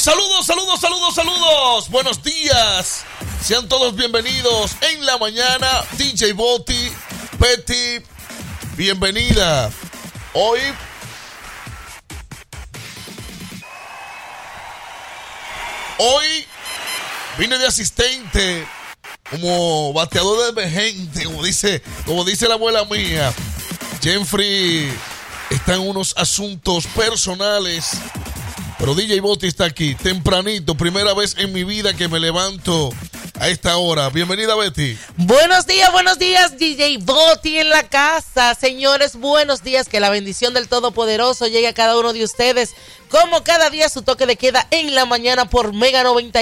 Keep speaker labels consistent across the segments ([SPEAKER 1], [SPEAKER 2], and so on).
[SPEAKER 1] Saludos. Buenos días. Sean todos bienvenidos en la mañana. DJ Boti, Petty, bienvenida. Hoy vine de asistente como bateador de emergente, como dice la abuela mía. Jeffrey está en unos asuntos personales, pero DJ Boti está aquí tempranito, primera vez en mi vida que me levanto a esta hora. Bienvenida, Betty.
[SPEAKER 2] Buenos días, DJ Boti en la casa. Señores, buenos días, que la bendición del Todopoderoso llegue a cada uno de ustedes, como cada día su toque de queda en la mañana por Mega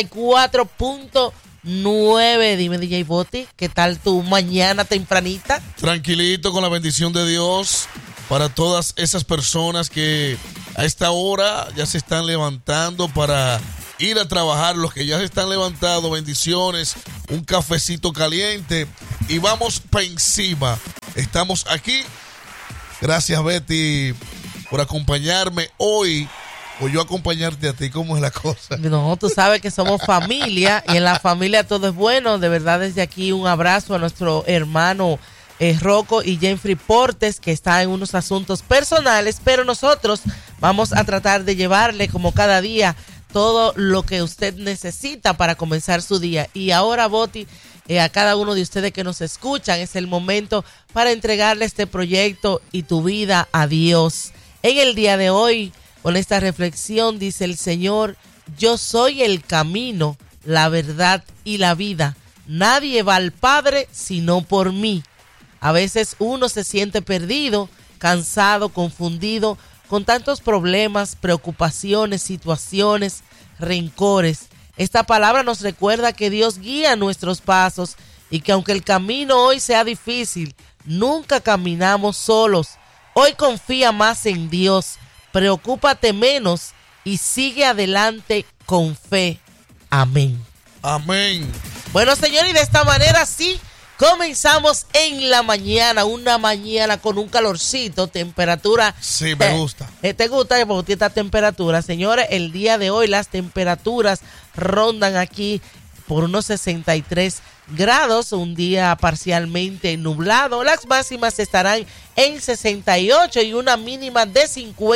[SPEAKER 2] 94.9. Dime, DJ Boti, ¿qué tal tu mañana tempranita?
[SPEAKER 1] Tranquilito, con la bendición de Dios, para todas esas personas que a esta hora ya se están levantando para ir a trabajar. Los que ya se están levantando, bendiciones, un cafecito caliente y vamos para encima. Estamos aquí. Gracias, Betty, por acompañarme hoy, o yo acompañarte a ti. ¿Cómo es la cosa?
[SPEAKER 2] No, tú sabes que somos familia y en la familia todo es bueno. De verdad, desde aquí un abrazo a nuestro hermano Rocco y Jeffrey Portes, que está en unos asuntos personales, pero nosotros vamos a tratar de llevarle como cada día todo lo que usted necesita para comenzar su día. Y ahora, Boti, a cada uno de ustedes que nos escuchan, es el momento para entregarle este proyecto y tu vida a Dios. En el día de hoy, con esta reflexión, dice el Señor: yo soy el camino, la verdad y la vida. Nadie va al Padre sino por mí. A veces uno se siente perdido, cansado, confundido, con tantos problemas, preocupaciones, situaciones, rencores. Esta palabra nos recuerda que Dios guía nuestros pasos y que aunque el camino hoy sea difícil, nunca caminamos solos. Hoy confía más en Dios, preocúpate menos y sigue adelante con fe. Amén.
[SPEAKER 1] Amén.
[SPEAKER 2] Bueno, señor, y de esta manera sí comenzamos en la mañana, una mañana con un calorcito, temperatura.
[SPEAKER 1] Sí, me gusta.
[SPEAKER 2] ¿Te gusta esta temperatura? Señores, el día de hoy las temperaturas rondan aquí por unos 63 grados, un día parcialmente nublado. Las máximas estarán en 68 y una mínima de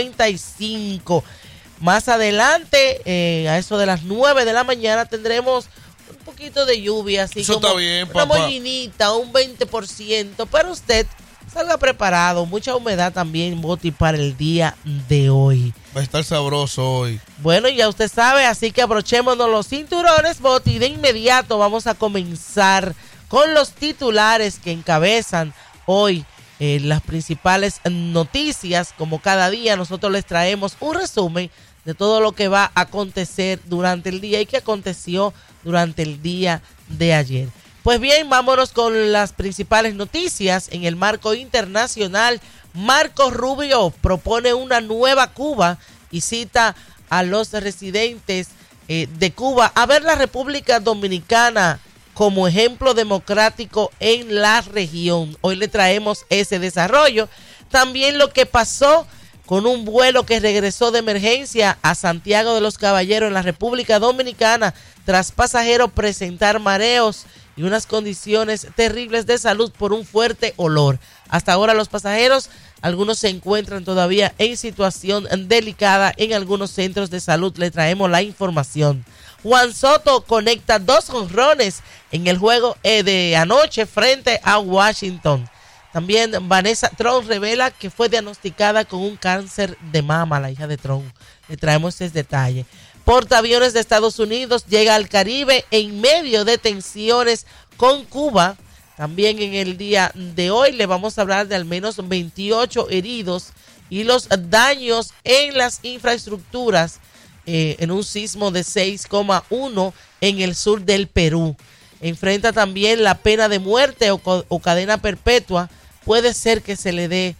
[SPEAKER 2] 55. Más adelante, a eso de las 9 de la mañana, tendremos un poquito de lluvia, así
[SPEAKER 1] eso
[SPEAKER 2] como
[SPEAKER 1] está bien,
[SPEAKER 2] una
[SPEAKER 1] papá.
[SPEAKER 2] mollinita, un 20%, pero usted salga preparado. Mucha humedad también, Boti, para el día de hoy.
[SPEAKER 1] Va a estar sabroso hoy.
[SPEAKER 2] Bueno, ya usted sabe, así que abrochémonos los cinturones, Boti, y de inmediato vamos a comenzar con los titulares que encabezan hoy las principales noticias. Como cada día, nosotros les traemos un resumen de todo lo que va a acontecer durante el día y que aconteció durante el día de ayer. Pues bien, vámonos con las principales noticias. En el marco internacional, Marco Rubio propone una nueva Cuba y cita a los residentes de Cuba a ver la República Dominicana como ejemplo democrático en la región. Hoy le traemos ese desarrollo. También lo que pasó con un vuelo que regresó de emergencia a Santiago de los Caballeros en la República Dominicana tras pasajeros presentar mareos y unas condiciones terribles de salud por un fuerte olor. Hasta ahora los pasajeros, algunos se encuentran todavía en situación delicada en algunos centros de salud. Le traemos la información. Juan Soto conecta 2 jonrones en el juego de anoche frente a Washington. También Vanessa Trump revela que fue diagnosticada con un cáncer de mama, la hija de Trump. Le traemos ese detalle. Portaaviones de Estados Unidos llega al Caribe en medio de tensiones con Cuba. También en el día de hoy le vamos a hablar de al menos 28 heridos y los daños en las infraestructuras en un sismo de 6,1 en el sur del Perú. Enfrenta también la pena de muerte o cadena perpetua. Puede ser que se le dé,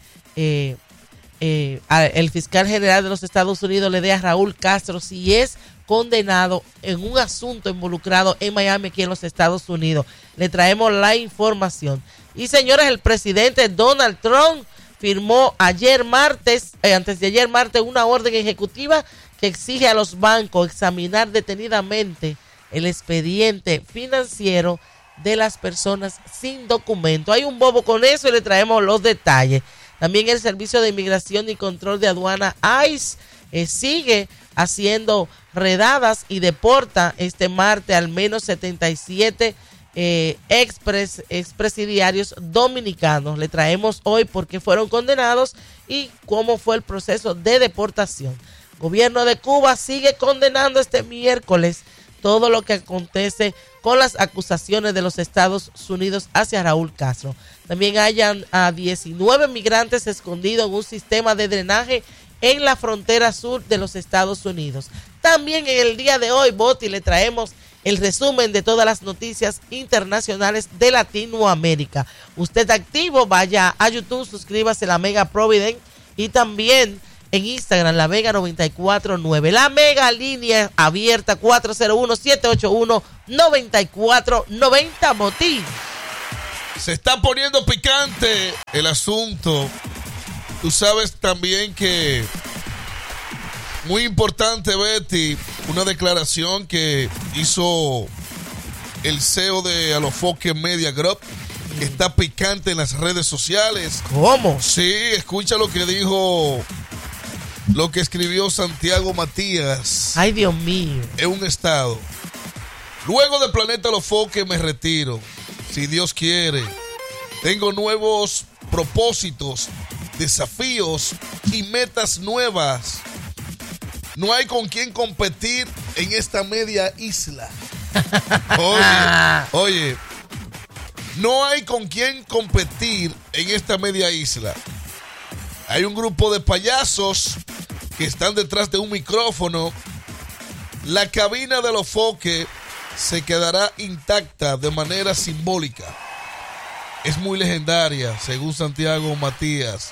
[SPEAKER 2] el fiscal general de los Estados Unidos le dé a Raúl Castro si es condenado en un asunto involucrado en Miami, aquí en los Estados Unidos. Le traemos la información. Y señores, el presidente Donald Trump firmó antes de ayer martes, una orden ejecutiva que exige a los bancos examinar detenidamente el expediente financiero de las personas sin documento. Hay un bobo con eso y le traemos los detalles. También el Servicio de Inmigración y Control de Aduana ICE sigue haciendo redadas y deporta este martes al menos 77 expresidiarios dominicanos. Le traemos hoy por qué fueron condenados y cómo fue el proceso de deportación. Gobierno de Cuba sigue condenando este miércoles todo lo que acontece con las acusaciones de los Estados Unidos hacia Raúl Castro. También hayan a 19 migrantes escondidos en un sistema de drenaje en la frontera sur de los Estados Unidos. También en el día de hoy, Boti, le traemos el resumen de todas las noticias internacionales de Latinoamérica. Usted activo, vaya a YouTube, suscríbase a la Mega Provident y también en Instagram, la Mega 949. La Mega línea abierta 401-781-9490. Boti.
[SPEAKER 1] Se está poniendo picante el asunto. Tú sabes también que, muy importante, Betty, una declaración que hizo el CEO de Alofoque Media Group, que está picante en las redes sociales.
[SPEAKER 2] ¿Cómo?
[SPEAKER 1] Sí, escucha lo que dijo, lo que escribió Santiago Matías.
[SPEAKER 2] Ay, Dios mío.
[SPEAKER 1] En un estado. Luego de Planeta Alofoque me retiro. Si Dios quiere. Tengo nuevos propósitos, desafíos y metas nuevas. No hay con quién competir en esta media isla. Oye, no hay con quién competir en esta media isla. Hay un grupo de payasos que están detrás de un micrófono. La cabina de Alofoque se quedará intacta de manera simbólica. Es muy legendaria, según Santiago Matías.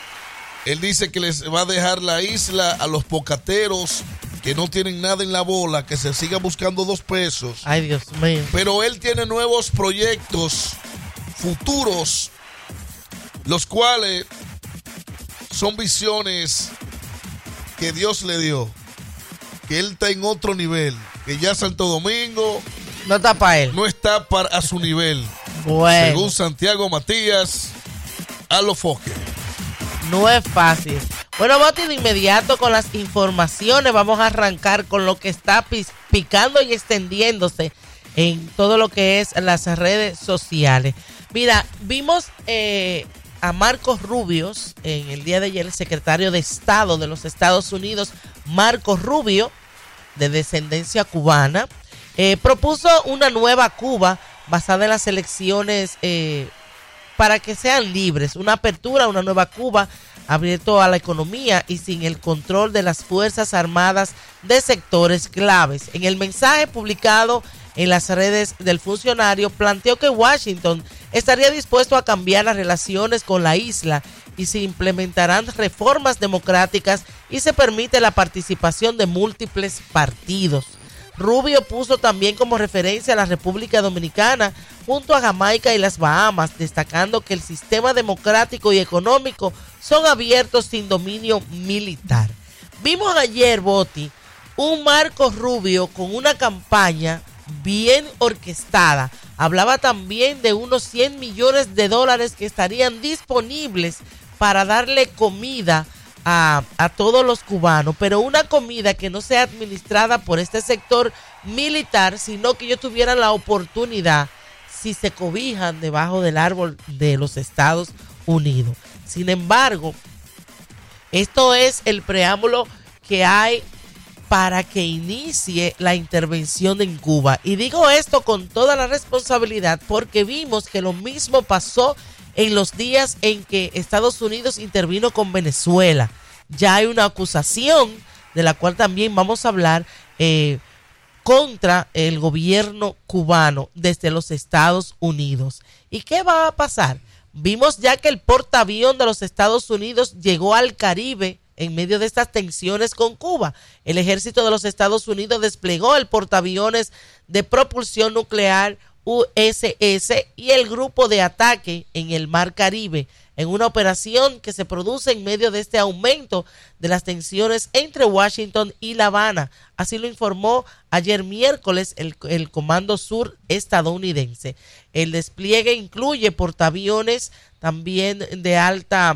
[SPEAKER 1] Él dice que les va a dejar la isla a los pocateros que no tienen nada en la bola, que se sigan buscando 2 pesos.
[SPEAKER 2] Ay, Dios mío.
[SPEAKER 1] Pero él tiene nuevos proyectos futuros, los cuales son visiones que Dios le dio, que él está en otro nivel, que ya Santo Domingo
[SPEAKER 2] no está para él.
[SPEAKER 1] No está a su nivel.
[SPEAKER 2] Bueno.
[SPEAKER 1] Según Santiago Matías, Alofoque.
[SPEAKER 2] No es fácil. Bueno, Boti, de inmediato con las informaciones vamos a arrancar con lo que está picando y extendiéndose en todo lo que es las redes sociales. Mira, vimos a Marcos Rubio en el día de ayer, el secretario de Estado de los Estados Unidos, Marcos Rubio, de descendencia cubana, propuso una nueva Cuba basada en las elecciones para que sean libres, una apertura a una nueva Cuba abierto a la economía y sin el control de las Fuerzas Armadas de sectores claves. En el mensaje publicado en las redes del funcionario, planteó que Washington estaría dispuesto a cambiar las relaciones con la isla y se implementarán reformas democráticas y se permite la participación de múltiples partidos. Rubio puso también como referencia a la República Dominicana junto a Jamaica y las Bahamas, destacando que el sistema democrático y económico son abiertos sin dominio militar. Vimos ayer, Boti, un Marcos Rubio con una campaña bien orquestada. Hablaba también de unos $100 millones que estarían disponibles para darle comida a todos los cubanos, pero una comida que no sea administrada por este sector militar, sino que ellos tuvieran la oportunidad si se cobijan debajo del árbol de los Estados Unidos. Sin embargo, esto es el preámbulo que hay para que inicie la intervención en Cuba. Y digo esto con toda la responsabilidad porque vimos que lo mismo pasó en los días en que Estados Unidos intervino con Venezuela. Ya hay una acusación de la cual también vamos a hablar contra el gobierno cubano desde los Estados Unidos. ¿Y qué va a pasar? Vimos ya que el portaavión de los Estados Unidos llegó al Caribe en medio de estas tensiones con Cuba. El ejército de los Estados Unidos desplegó el portaaviones de propulsión nuclear USS y el grupo de ataque en el Mar Caribe, en una operación que se produce en medio de este aumento de las tensiones entre Washington y La Habana. Así lo informó ayer miércoles el Comando Sur estadounidense. El despliegue incluye portaaviones también de alta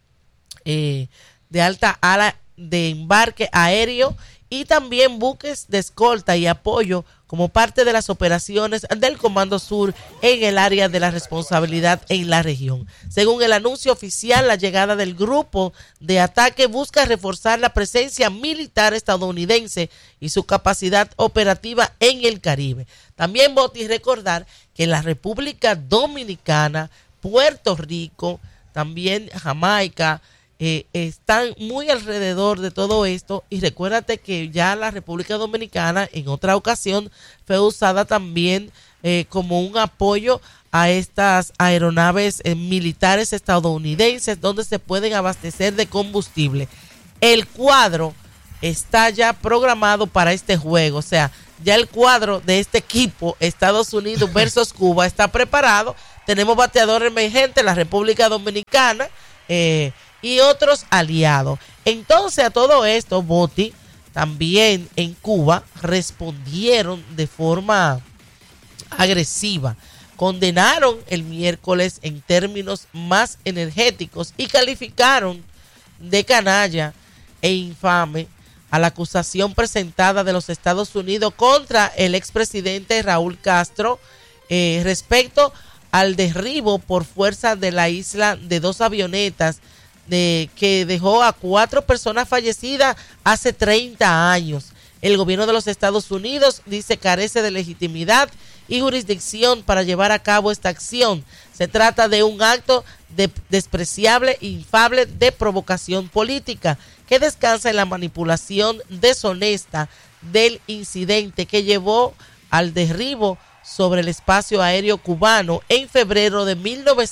[SPEAKER 2] ala de embarque aéreo y también buques de escolta y apoyo como parte de las operaciones del Comando Sur en el área de la responsabilidad en la región. Según el anuncio oficial, la llegada del grupo de ataque busca reforzar la presencia militar estadounidense y su capacidad operativa en el Caribe. También, Boti, recordar que la República Dominicana, Puerto Rico, también Jamaica, están muy alrededor de todo esto, y recuérdate que ya la República Dominicana en otra ocasión fue usada también como un apoyo a estas aeronaves militares estadounidenses donde se pueden abastecer de combustible. El cuadro está ya programado para este juego, o sea, ya el cuadro de este equipo Estados Unidos versus Cuba está preparado. Tenemos bateador emergente, la República Dominicana, y otros aliados. Entonces, a todo esto, Boti, también en Cuba respondieron de forma agresiva. Condenaron el miércoles en términos más energéticos y calificaron de canalla e infame a la acusación presentada de los Estados Unidos contra el expresidente Raúl Castro respecto al derribo por fuerza de la isla de dos avionetas que dejó a 4 personas fallecidas hace 30 años. El gobierno de los Estados Unidos dice carece de legitimidad y jurisdicción para llevar a cabo esta acción. Se trata de un acto despreciable e infame de provocación política que descansa en la manipulación deshonesta del incidente que llevó al derribo sobre el espacio aéreo cubano en febrero de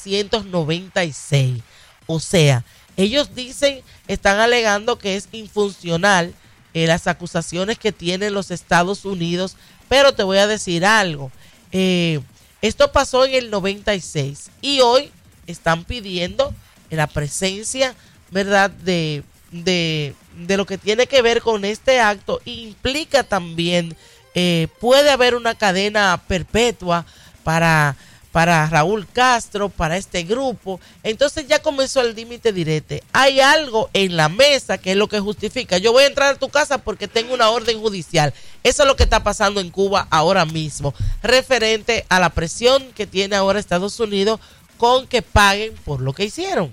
[SPEAKER 2] 1996. O sea, ellos están alegando que es infuncional las acusaciones que tienen los Estados Unidos, pero te voy a decir algo. Esto pasó en el 96 y hoy están pidiendo la presencia, ¿verdad?, de lo que tiene que ver con este acto. Implica también, puede haber una cadena perpetua para Raúl Castro, para este grupo. Entonces ya comenzó el límite directo. Hay algo en la mesa que es lo que justifica. Yo voy a entrar a tu casa porque tengo una orden judicial. Eso es lo que está pasando en Cuba ahora mismo, referente a la presión que tiene ahora Estados Unidos con que paguen por lo que hicieron.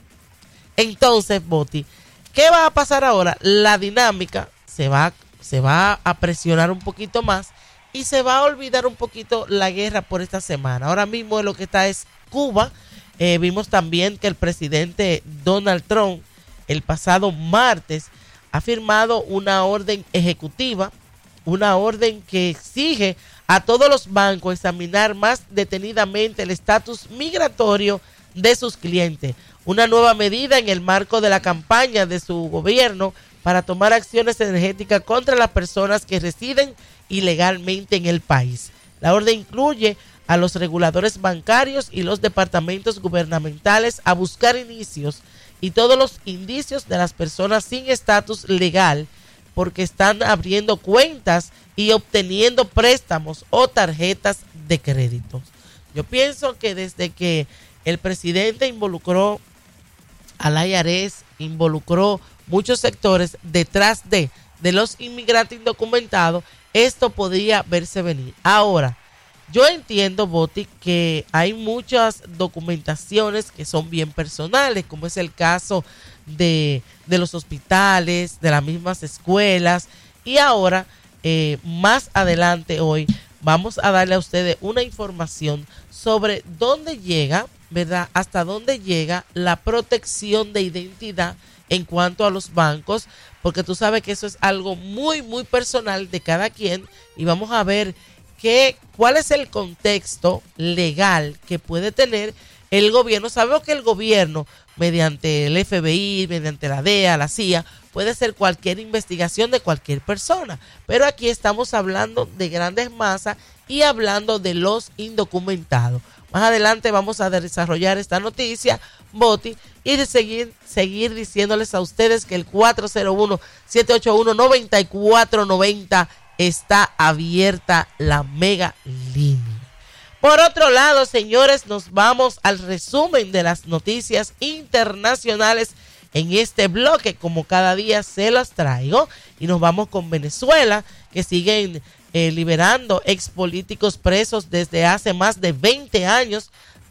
[SPEAKER 2] Entonces, Boti, ¿qué va a pasar ahora? La dinámica se va a presionar un poquito más y se va a olvidar un poquito la guerra por esta semana. Ahora mismo lo que está es Cuba. Vimos también que el presidente Donald Trump el pasado martes ha firmado una orden ejecutiva, una orden que exige a todos los bancos examinar más detenidamente el estatus migratorio de sus clientes. Una nueva medida en el marco de la campaña de su gobierno para tomar acciones energéticas contra las personas que residen ilegalmente en el país. La orden incluye a los reguladores bancarios y los departamentos gubernamentales a buscar inicios y todos los indicios de las personas sin estatus legal porque están abriendo cuentas y obteniendo préstamos o tarjetas de crédito. Yo pienso que desde que el presidente involucró al IRS, involucró muchos sectores detrás de los inmigrantes indocumentados, esto podría verse venir. Ahora, yo entiendo, Boti, que hay muchas documentaciones que son bien personales, como es el caso de los hospitales, de las mismas escuelas, y ahora, más adelante hoy, vamos a darle a ustedes una información sobre dónde llega, ¿verdad?, hasta dónde llega la protección de identidad en cuanto a los bancos, porque tú sabes que eso es algo muy, muy personal de cada quien, y vamos a ver cuál es el contexto legal que puede tener el gobierno. Sabemos que el gobierno, mediante el FBI, mediante la DEA, la CIA, puede hacer cualquier investigación de cualquier persona, pero aquí estamos hablando de grandes masas y hablando de los indocumentados. Más adelante vamos a desarrollar esta noticia, Boti, y de seguir diciéndoles a ustedes que el 401-781-9490 está abierta la mega línea. Por otro lado, señores, nos vamos al resumen de las noticias internacionales en este bloque. Como cada día se las traigo, y nos vamos con Venezuela, que siguen liberando expolíticos presos desde hace más de 20 años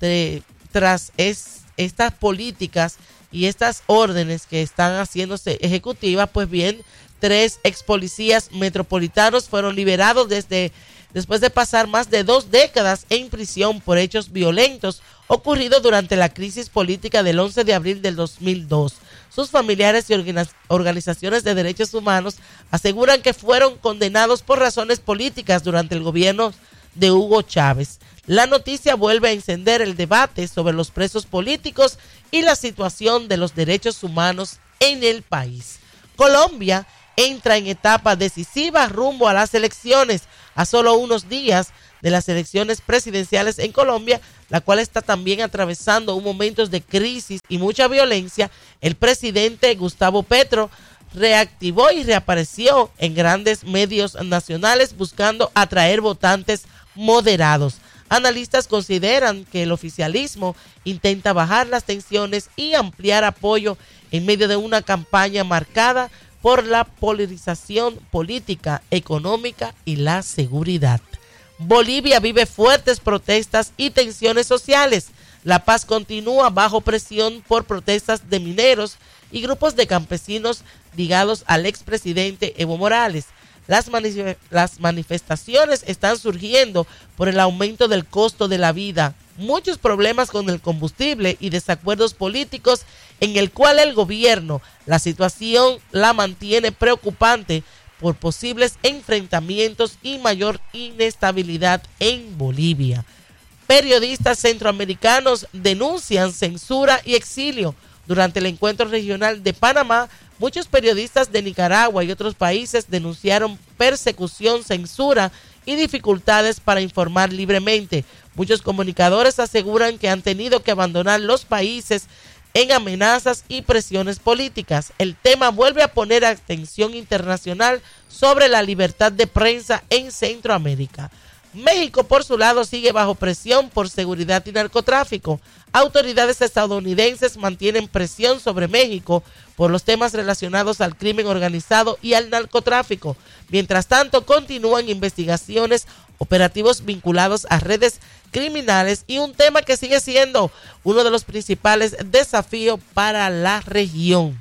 [SPEAKER 2] tras estas políticas y estas órdenes que están haciéndose ejecutivas. Pues bien, 3 expolicías metropolitanos fueron liberados después de pasar más de 2 décadas en prisión por hechos violentos ocurridos durante la crisis política del 11 de abril del 2002. Sus familiares y organizaciones de derechos humanos aseguran que fueron condenados por razones políticas durante el gobierno de Hugo Chávez. La noticia vuelve a encender el debate sobre los presos políticos y la situación de los derechos humanos en el país. Colombia entra en etapa decisiva rumbo a las elecciones, a solo unos días de las elecciones presidenciales en Colombia, la cual está también atravesando un momento de crisis y mucha violencia. El presidente Gustavo Petro reactivó y reapareció en grandes medios nacionales buscando atraer votantes moderados. Analistas consideran que el oficialismo intenta bajar las tensiones y ampliar apoyo en medio de una campaña marcada por la polarización política, económica y la seguridad. Bolivia vive fuertes protestas y tensiones sociales. La Paz continúa bajo presión por protestas de mineros y grupos de campesinos ligados al expresidente Evo Morales. Las manifestaciones están surgiendo por el aumento del costo de la vida, muchos problemas con el combustible y desacuerdos políticos en el cual el gobierno la situación la mantiene preocupante por posibles enfrentamientos y mayor inestabilidad en Bolivia. Periodistas centroamericanos denuncian censura y exilio. Durante el encuentro regional de Panamá, muchos periodistas de Nicaragua y otros países denunciaron persecución, censura y dificultades para informar libremente. Muchos comunicadores aseguran que han tenido que abandonar los países en amenazas y presiones políticas. El tema vuelve a poner atención internacional sobre la libertad de prensa en Centroamérica. México, por su lado, sigue bajo presión por seguridad y narcotráfico. Autoridades estadounidenses mantienen presión sobre México por los temas relacionados al crimen organizado y al narcotráfico. Mientras tanto, continúan investigaciones, operativos vinculados a redes criminales y un tema que sigue siendo uno de los principales desafíos para la región.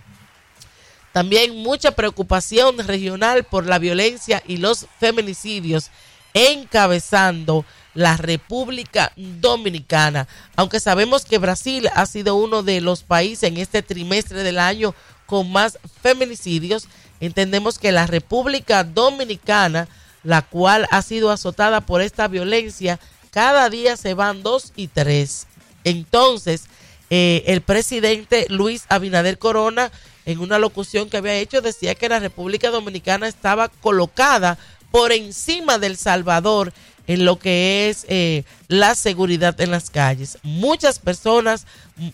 [SPEAKER 2] También mucha preocupación regional por la violencia y los feminicidios, encabezando la República Dominicana. Aunque sabemos que Brasil ha sido uno de los países en este trimestre del año con más feminicidios, entendemos que la República Dominicana, la cual ha sido azotada por esta violencia, cada día se van 2 y 3. Entonces, el presidente Luis Abinader Corona, en una locución que había hecho, decía que la República Dominicana estaba colocada por encima de El Salvador en lo que es la seguridad en las calles. Muchas personas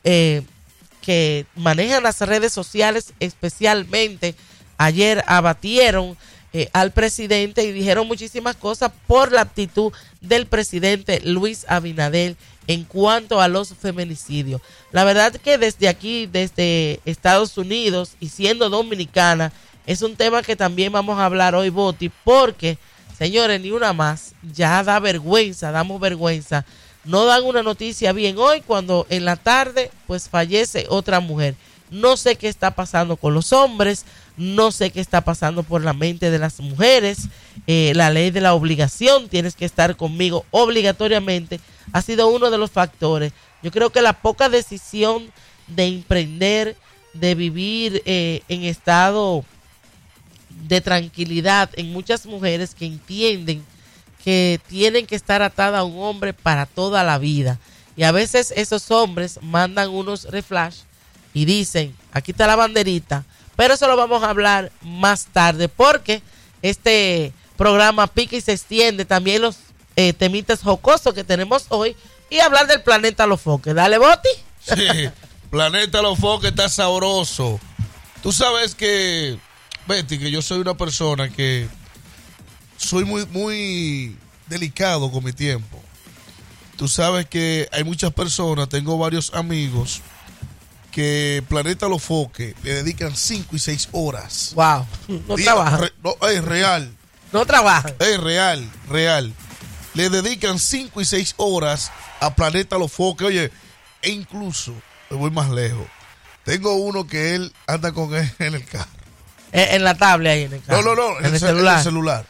[SPEAKER 2] que manejan las redes sociales, especialmente ayer, abatieron al presidente y dijeron muchísimas cosas por la actitud del presidente Luis Abinader en cuanto a los feminicidios. La verdad que desde aquí, desde Estados Unidos y siendo dominicana, es un tema que también vamos a hablar hoy, Boti, porque, señores, ni una más, ya da vergüenza, damos vergüenza. No dan una noticia bien hoy cuando en la tarde pues fallece otra mujer. No sé qué está pasando con los hombres, no sé qué está pasando por la mente de las mujeres. La ley de la obligación, tienes que estar conmigo obligatoriamente, ha sido uno de los factores. Yo creo que la poca decisión de emprender, de vivir en estado de tranquilidad en muchas mujeres que entienden que tienen que estar atada a un hombre para toda la vida. Y a veces esos hombres mandan unos reflash y dicen, aquí está la banderita, pero eso lo vamos a hablar más tarde porque este programa pica y se extiende. También los temitas jocosos que tenemos hoy y hablar del planeta Los Foques. Dale, Boti.
[SPEAKER 1] Sí, planeta Los Foques está sabroso. Tú sabes que, Betty, que yo soy una persona que soy muy delicado con mi tiempo. Tú sabes que hay muchas personas, tengo varios amigos que Planeta Los Foques le dedican 5 y 6 horas.
[SPEAKER 2] Wow, no trabajan.
[SPEAKER 1] No, es real.
[SPEAKER 2] No trabajan.
[SPEAKER 1] Es real. Le dedican 5 y 6 horas a Planeta Los Foques. Oye, e incluso, me voy más lejos. Tengo uno que él anda con él en el carro.
[SPEAKER 2] En la tablet ahí en el carro.
[SPEAKER 1] No,
[SPEAKER 2] en el celular.
[SPEAKER 1] En el celular.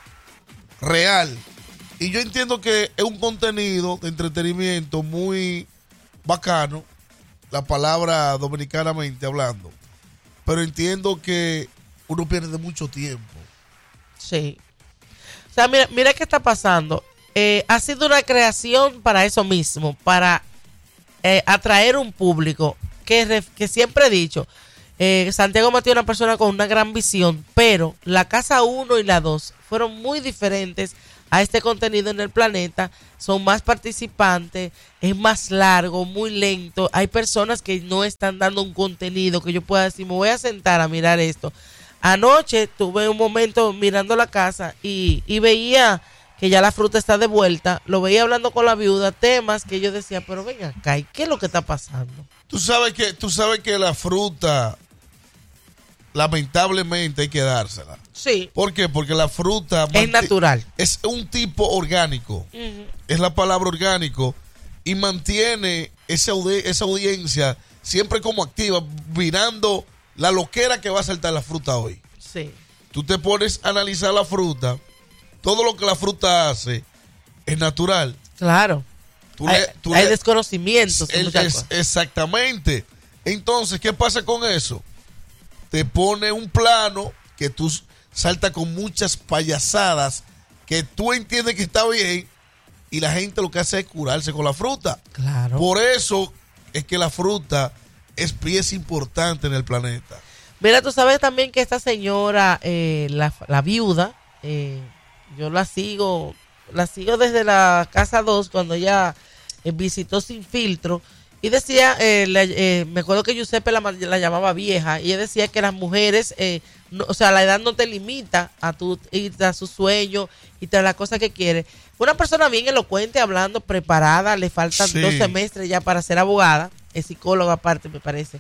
[SPEAKER 1] Real. Y yo entiendo que es un contenido de entretenimiento muy bacano, la palabra dominicanamente hablando. Pero entiendo que uno pierde mucho tiempo.
[SPEAKER 2] Sí. O sea, mira qué está pasando. Ha sido una creación para eso mismo, para atraer un público que siempre he dicho. Santiago Matías es una persona con una gran visión, pero la casa 1 y la 2 fueron muy diferentes a este contenido en el planeta. Son más participantes, es más largo, muy lento. Hay personas que no están dando un contenido que yo pueda decir, me voy a sentar a mirar esto. Anoche tuve un momento mirando la casa y veía que ya la fruta está de vuelta. Lo veía hablando con la viuda, temas que yo decía, pero ven acá, ¿y qué es lo que está pasando?
[SPEAKER 1] Tú sabes que la fruta, lamentablemente, hay que dársela.
[SPEAKER 2] Sí.
[SPEAKER 1] ¿Por qué? Porque la fruta
[SPEAKER 2] es natural.
[SPEAKER 1] Es un tipo orgánico. Uh-huh. Es la palabra orgánico. Y mantiene esa audiencia siempre como activa, mirando la loquera que va a saltar la fruta hoy.
[SPEAKER 2] Sí.
[SPEAKER 1] Tú te pones a analizar la fruta. Todo lo que la fruta hace es natural.
[SPEAKER 2] Claro. Hay desconocimientos.
[SPEAKER 1] Exactamente. Entonces, ¿qué pasa con eso? Te pone un plano que tú salta con muchas payasadas que tú entiendes que está bien y la gente lo que hace es curarse con la fruta.
[SPEAKER 2] Claro.
[SPEAKER 1] Por eso es que la fruta es pieza importante en el planeta.
[SPEAKER 2] Mira, tú sabes también que esta señora, la viuda, yo la sigo desde la casa 2 cuando ella visitó Sin Filtro. Y decía, me acuerdo que Giuseppe la llamaba vieja, y ella decía que las mujeres, o sea, la edad no te limita a tu irte a su sueño y tras las cosas que quieres. Una persona bien elocuente, hablando, preparada, le faltan 2 semestres ya para ser abogada, es psicóloga aparte, me parece.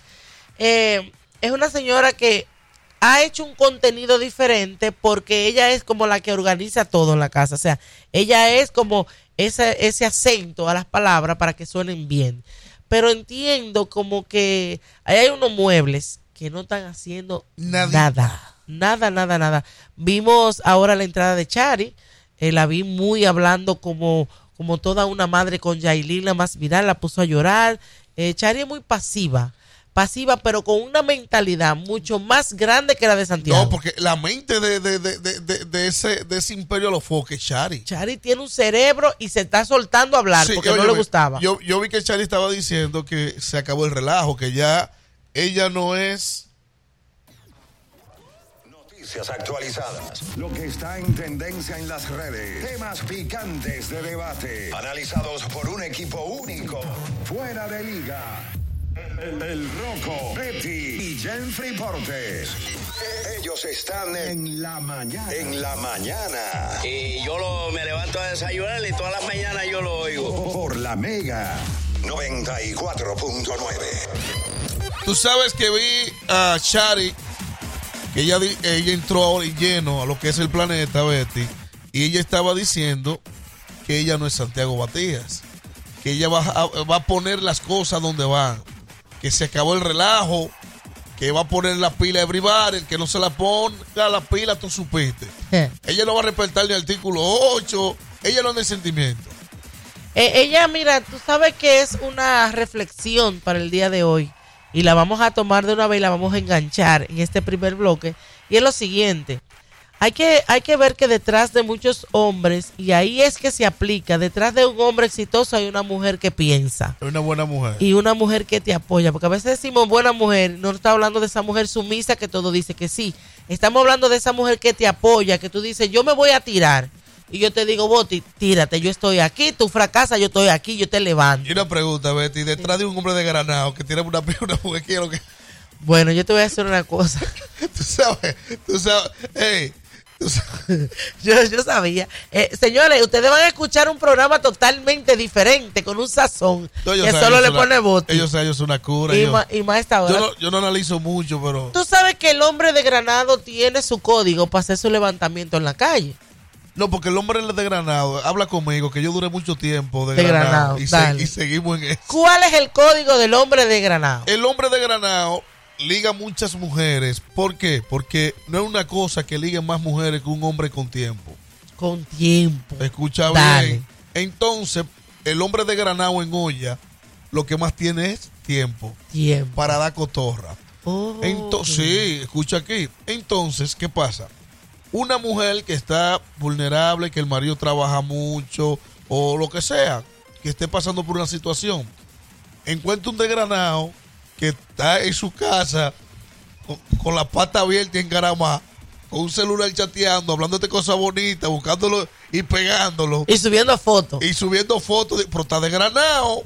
[SPEAKER 2] Es una señora que ha hecho un contenido diferente porque ella es como la que organiza todo en la casa. O sea, ella es como ese acento a las palabras para que suenen bien. Pero entiendo como que ahí hay unos muebles que no están haciendo nada. Vimos ahora la entrada de Chari. La vi muy hablando como toda una madre con Yailin, la más viral, la puso a llorar. Chari es muy pasiva, pero con una mentalidad mucho más grande que la de Santiago.
[SPEAKER 1] No, porque la mente de ese imperio Los Foques, Chari.
[SPEAKER 2] Chari tiene un cerebro y se está soltando a hablar porque no le gustaba.
[SPEAKER 1] Yo vi que Chari estaba diciendo que se acabó el relajo, que ya ella no es...
[SPEAKER 3] Noticias actualizadas. Lo que está en tendencia en las redes. Temas picantes de debate. Analizados por un equipo único. Fuera de liga. El Roco, Betty y Jenfrey Portes. Ellos están en la mañana.
[SPEAKER 4] Y yo me levanto a desayunar y todas las mañanas yo lo oigo.
[SPEAKER 3] Por la Mega 94.9.
[SPEAKER 1] Tú sabes que vi a Chari, que ella entró ahora lleno a lo que es el planeta, Betty, y ella estaba diciendo que ella no es Santiago Matías, que ella va a poner las cosas donde van, que se acabó el relajo, que va a poner la pila de Bribar, el que no se la ponga la pila, tú supiste. Ella no va a respetar ni el artículo 8, ella no es de sentimiento.
[SPEAKER 2] Ella, mira, tú sabes que es una reflexión para el día de hoy y la vamos a tomar de una vez y la vamos a enganchar en este primer bloque, y es lo siguiente. Hay que ver que detrás de muchos hombres, y ahí es que se aplica, detrás de un hombre exitoso hay una mujer que piensa.
[SPEAKER 1] Una buena mujer.
[SPEAKER 2] Y una mujer que te apoya, porque a veces decimos buena mujer, no está hablando de esa mujer sumisa que todo dice que sí. Estamos hablando de esa mujer que te apoya, que tú dices, yo me voy a tirar. y yo te digo, Boti, tírate, yo estoy aquí, tú fracasas, yo estoy aquí, yo te levanto.
[SPEAKER 1] Y una pregunta, Betty, detrás de un hombre de Granado que tiene una mujer, quiero que...
[SPEAKER 2] Bueno, yo te voy a decir una cosa.
[SPEAKER 1] tú sabes, hey,
[SPEAKER 2] Yo sabía. Señores, ustedes van a escuchar un programa totalmente diferente, con un sazón,
[SPEAKER 1] no,
[SPEAKER 2] que solo le pone Boti.
[SPEAKER 1] Ellos son una cura.
[SPEAKER 2] Y más esta hora.
[SPEAKER 1] Yo no analizo mucho, pero...
[SPEAKER 2] Tú sabes que el hombre de Granado tiene su código para hacer su levantamiento en la calle.
[SPEAKER 1] No, porque el hombre de Granado habla conmigo, que yo duré mucho tiempo
[SPEAKER 2] de Granado
[SPEAKER 1] y seguimos en eso.
[SPEAKER 2] ¿Cuál es el código del hombre de Granado?
[SPEAKER 1] El hombre de Granado liga muchas mujeres. ¿Por qué? Porque no es una cosa que liguen más mujeres que un hombre con tiempo.
[SPEAKER 2] Con tiempo.
[SPEAKER 1] Escucha
[SPEAKER 2] Dale.
[SPEAKER 1] bien. Entonces, el hombre de Granado en olla, lo que más tiene es tiempo. Para dar cotorra. Entonces, sí, escucha aquí. Entonces, ¿qué pasa? Una mujer que está vulnerable, que el marido trabaja mucho, o lo que sea, que esté pasando por una situación, encuentra un desgranado que está en su casa con la pata abierta y encaramada, con un celular chateando, hablándote cosas bonitas, buscándolo y pegándolo.
[SPEAKER 2] Y subiendo fotos.
[SPEAKER 1] Pero está desgranado.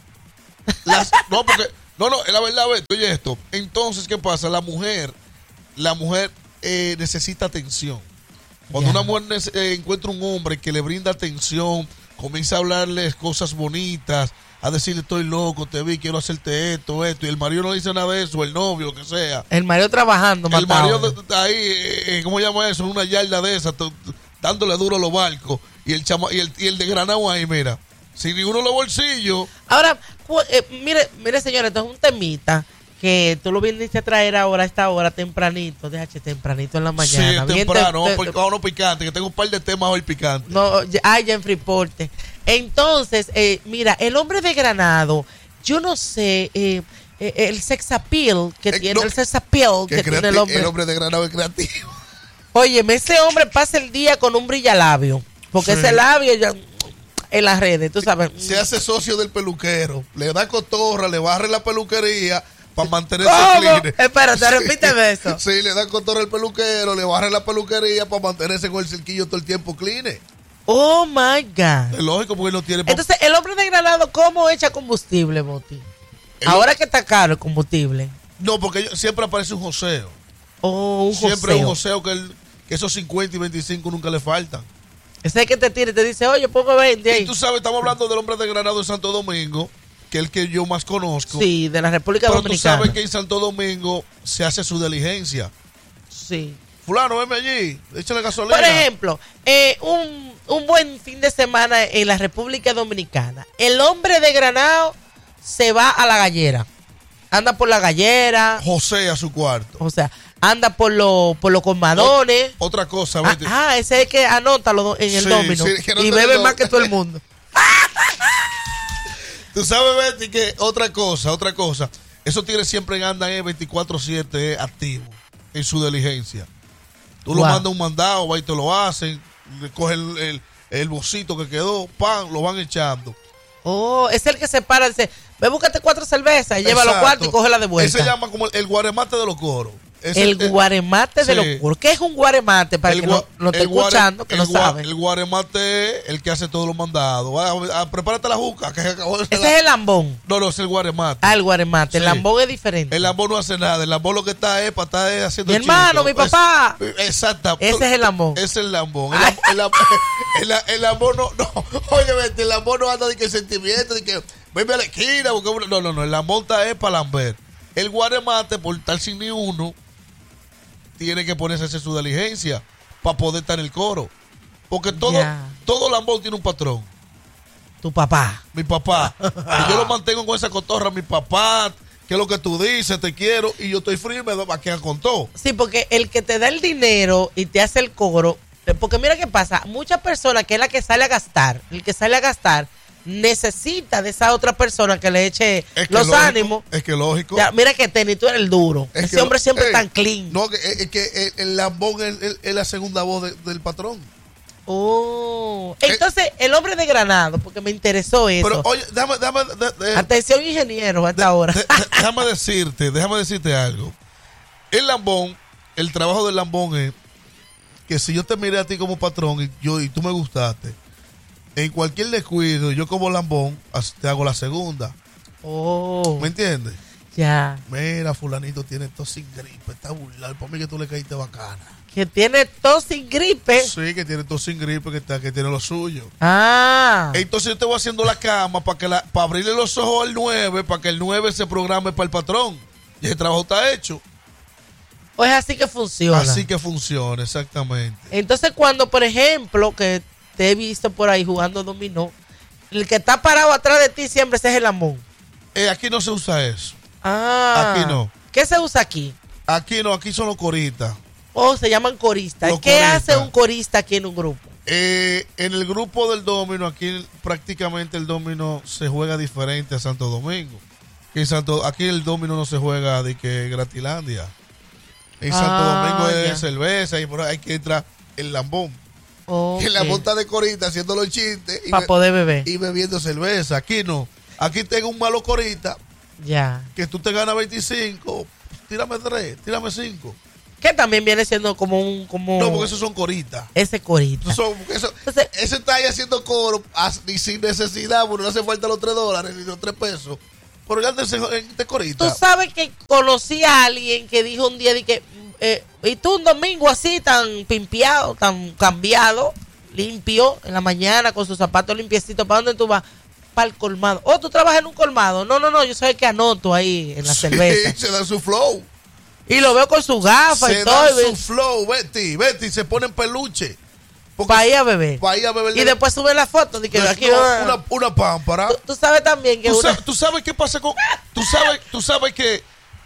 [SPEAKER 1] No, es la verdad, oye esto. Entonces, ¿qué pasa? La mujer necesita atención. Cuando una mujer encuentra un hombre que le brinda atención, comienza a hablarles cosas bonitas, a decirle estoy loco, te vi, quiero hacerte esto, y el marido no dice nada de eso, el novio, lo que sea.
[SPEAKER 2] El marido trabajando,
[SPEAKER 1] el marido está ahí, ¿cómo llama eso? En una yarda de esas, dándole duro a los barcos, y el de Granado ahí, mira, sin ninguno de los bolsillos.
[SPEAKER 2] Ahora, mire señores, esto es un temita que tú lo viniste a traer ahora a esta hora tempranito, tempranito en la mañana.
[SPEAKER 1] Sí, temprano, no picante, que tengo un par de temas hoy picantes.
[SPEAKER 2] No, ya en Freeporte. Entonces, mira, el hombre de Granado, yo no sé, el sex appeal que tiene, el sex appeal que tiene el hombre.
[SPEAKER 1] El hombre de Granado es creativo.
[SPEAKER 2] Óyeme, ese hombre pasa el día con un brillalabio, porque ese labio ya en las redes, tú sabes.
[SPEAKER 1] Se hace socio del peluquero, le da cotorra, le barre la peluquería para mantenerse clean.
[SPEAKER 2] Espérate, repíteme eso.
[SPEAKER 1] Sí, le da cotorra al peluquero, le barre la peluquería para mantenerse con el cerquillo todo el tiempo clean.
[SPEAKER 2] Oh my God.
[SPEAKER 1] Es lógico porque él no tiene.
[SPEAKER 2] Entonces, el hombre de Granado, ¿cómo echa combustible, Boti? Ahora que está caro el combustible.
[SPEAKER 1] No, porque siempre aparece un joseo.
[SPEAKER 2] Oh, un
[SPEAKER 1] siempre un joseo que esos 50 y 25 nunca le faltan.
[SPEAKER 2] Ese es que te tira y te dice, oye, pongo 20 ahí.
[SPEAKER 1] Y tú sabes, estamos hablando del hombre de Granado de Santo Domingo, que es el que yo más conozco.
[SPEAKER 2] Sí, de la República Dominicana.
[SPEAKER 1] Pero tú sabes que en Santo Domingo se hace su diligencia.
[SPEAKER 2] Sí.
[SPEAKER 1] Fulano, venme allí, échale gasolina.
[SPEAKER 2] Por ejemplo, un buen fin de semana en la República Dominicana. El hombre de Granado se va a la gallera. Anda por la gallera.
[SPEAKER 1] José a su cuarto.
[SPEAKER 2] O sea, anda por los colmadones.
[SPEAKER 1] Otra cosa, vete.
[SPEAKER 2] Ese es el que anota en el domino. Sí, y bebe más que todo el mundo.
[SPEAKER 1] Tú sabes, Betty, que otra cosa. Esos tigres siempre andan 24/7 activos en su diligencia. Tú lo mandas un mandado, va y te lo hacen, le cogen el bocito que quedó, pan, lo van echando.
[SPEAKER 2] Oh, es el que se para y dice, ve, búscate 4 cervezas, y lleva los cuartos y coge la de vuelta.
[SPEAKER 1] Ese se llama como el guaremate de los coros.
[SPEAKER 2] Guaremate de los coros. ¿Qué es un guaremate? Para el que no esté escuchando, que no sabe.
[SPEAKER 1] El guaremate es el que hace todos los mandados. Prepárate la juca.
[SPEAKER 2] Ese es el lambón.
[SPEAKER 1] No, es el guaremate.
[SPEAKER 2] El guaremate. Sí. El lambón es diferente.
[SPEAKER 1] El lambón no hace nada. El lambón lo que está es para estar haciendo
[SPEAKER 2] mi hermano, mi papá.
[SPEAKER 1] Exacto.
[SPEAKER 2] Ese es el lambón.
[SPEAKER 1] Es el lambón. El lambón no. Oye, vete, el lambón no anda de que sentimiento, de que venme a la esquina. No. El lambón está es para lamber. El guaremate, por estar sin ni uno, tiene que ponerse a hacer su diligencia para poder estar en el coro. Porque todo lambón tiene un patrón.
[SPEAKER 2] Tu papá.
[SPEAKER 1] Mi papá. Y yo lo mantengo con esa cotorra. Mi papá, que es lo que tú dices, te quiero. Y yo estoy firme para que con todo.
[SPEAKER 2] Sí, porque el que te da el dinero y te hace el coro. Porque mira qué pasa. Muchas personas que es la que sale a gastar. El que sale a gastar necesita de esa otra persona que le eche los ánimos.
[SPEAKER 1] Es que lógico.
[SPEAKER 2] Ya, mira que Tenis, tú eres el duro. Ese hombre siempre tan clean.
[SPEAKER 1] No, es que el lambón es la segunda voz del patrón.
[SPEAKER 2] Oh, entonces el hombre de Granado, porque me interesó eso.
[SPEAKER 1] Pero oye, déjame
[SPEAKER 2] atención, ingeniero, hasta ahora.
[SPEAKER 1] Déjame decirte algo. El lambón, el trabajo del lambón es que si yo te miré a ti como patrón y tú me gustaste, en cualquier descuido, yo como lambón, te hago la segunda.
[SPEAKER 2] Oh.
[SPEAKER 1] ¿Me entiendes?
[SPEAKER 2] Ya.
[SPEAKER 1] Mira, fulanito tiene tos sin gripe, está burlado. Para mí que tú le caíste bacana.
[SPEAKER 2] Que tiene tos sin gripe.
[SPEAKER 1] Sí, que tiene tos sin gripe, que tiene lo suyo.
[SPEAKER 2] Ah.
[SPEAKER 1] Entonces yo te voy haciendo la cama para abrirle los ojos al 9, para que el 9 se programe para el patrón. Y ese trabajo está hecho.
[SPEAKER 2] O es así que funciona.
[SPEAKER 1] Así que funciona, exactamente.
[SPEAKER 2] Entonces cuando, por ejemplo, que te he visto por ahí jugando dominó, el que está parado atrás de ti siempre ese es el lambón.
[SPEAKER 1] Aquí no se usa eso.
[SPEAKER 2] Ah.
[SPEAKER 1] Aquí no.
[SPEAKER 2] ¿Qué se usa aquí?
[SPEAKER 1] Aquí no, aquí son los coristas.
[SPEAKER 2] Oh, se llaman coristas.
[SPEAKER 1] Los
[SPEAKER 2] ¿Qué
[SPEAKER 1] coristas.
[SPEAKER 2] hace un corista aquí en un grupo?
[SPEAKER 1] En el grupo del domino, aquí prácticamente el domino se juega diferente a Santo Domingo. Aquí el domino no se juega de que Gratilandia. En Santo Domingo es cerveza y por ahí que entra el lambón.
[SPEAKER 2] Okay.
[SPEAKER 1] Que el lambón está de corista haciendo los chistes
[SPEAKER 2] para poder beber
[SPEAKER 1] y bebiendo cerveza. Aquí no. Aquí tengo un malo corista.
[SPEAKER 2] Ya.
[SPEAKER 1] Que tú te ganas 25, tírame 3, tírame 5.
[SPEAKER 2] Que también viene siendo como un...
[SPEAKER 1] No, porque esos son coristas.
[SPEAKER 2] Ese corista.
[SPEAKER 1] Entonces, ese está ahí haciendo coro y sin necesidad, porque no hace falta los $3 ni los 3 pesos. Por ese corista.
[SPEAKER 2] Tú sabes que conocí a alguien que dijo un día de que y tú un domingo así tan pimpeado, tan cambiado, limpio, en la mañana con sus zapatos limpiecitos, ¿para dónde tú vas? Para el colmado. Oh, tú trabajas en un colmado. No, yo soy el que anoto ahí en la cerveza.
[SPEAKER 1] Se dan su flow.
[SPEAKER 2] Y lo veo con su gafa y todo.
[SPEAKER 1] Se dan su flow, Betty, se ponen peluche.
[SPEAKER 2] Para ir a beber.
[SPEAKER 1] Y
[SPEAKER 2] después suben la foto de que aquí
[SPEAKER 1] una pámpara.
[SPEAKER 2] Tú sabes también que
[SPEAKER 1] ¿Tú sabes qué pasa con... Tú sabes que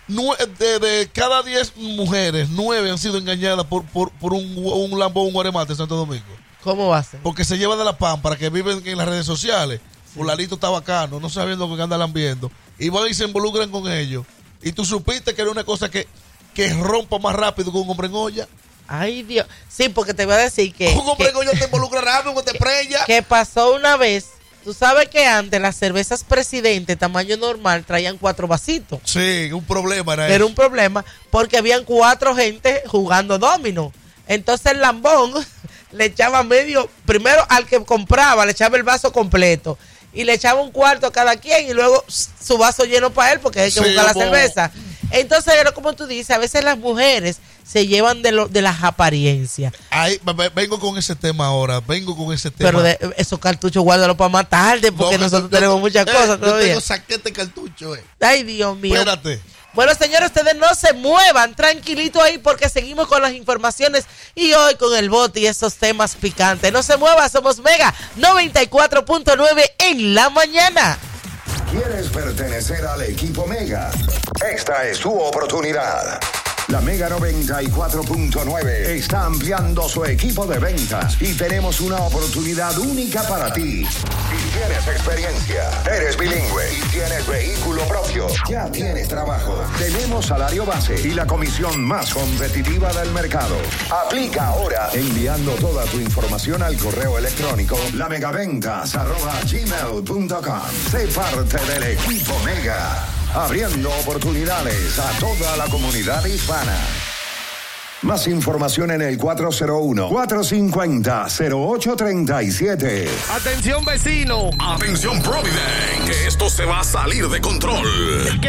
[SPEAKER 1] de cada 10 mujeres, 9 han sido engañadas por un lambón, un guaremate en Santo Domingo.
[SPEAKER 2] ¿Cómo va a ser?
[SPEAKER 1] Porque se lleva de la pámpara, que viven en las redes sociales. Fulanito está bacano, no sabiendo lo que andan viendo. Y van y se involucran con ellos. Y tú supiste que era una cosa que rompa más rápido que un hombre en olla.
[SPEAKER 2] Ay, Dios. Sí, porque te voy a decir que...
[SPEAKER 1] Un hombre en olla te involucra rápido, te preña.
[SPEAKER 2] Que pasó una vez. Tú sabes que antes las cervezas Presidente, tamaño normal, traían 4 vasitos.
[SPEAKER 1] Sí, un problema era
[SPEAKER 2] Era
[SPEAKER 1] eso.
[SPEAKER 2] un problema porque habían 4 gente jugando domino. Entonces el lambón le echaba medio... Primero al que compraba le echaba el vaso completo. Y le echaba un cuarto a cada quien y luego su vaso lleno para él porque hay que buscar la cerveza. Entonces, como tú dices, a veces las mujeres se llevan de las apariencias.
[SPEAKER 1] Ahí, vengo con ese tema ahora,
[SPEAKER 2] Pero esos cartuchos guárdalos para más tarde porque nosotros tenemos muchas cosas todavía.
[SPEAKER 1] Yo tengo saquete cartucho,
[SPEAKER 2] Ay, Dios mío.
[SPEAKER 1] Espérate.
[SPEAKER 2] Bueno, señores, ustedes no se muevan, tranquilito ahí porque seguimos con las informaciones y hoy con el bote y esos temas picantes. No se mueva, somos Mega 94.9 en la mañana.
[SPEAKER 3] ¿Quieres pertenecer al equipo Mega? Esta es tu oportunidad. La Mega 94.9 está ampliando su equipo de ventas y tenemos una oportunidad única para ti. Si tienes experiencia, eres bilingüe y tienes vehículo propio, ya tienes trabajo, tenemos salario base y la comisión más competitiva del mercado. Aplica ahora enviando toda tu información al correo electrónico lamegaventas@gmail.com. Sé parte del equipo Mega, abriendo oportunidades a toda la comunidad hispana. Más información en el 401-450-0837.
[SPEAKER 5] Atención vecino.
[SPEAKER 6] Atención Providence, que esto se va a salir de control.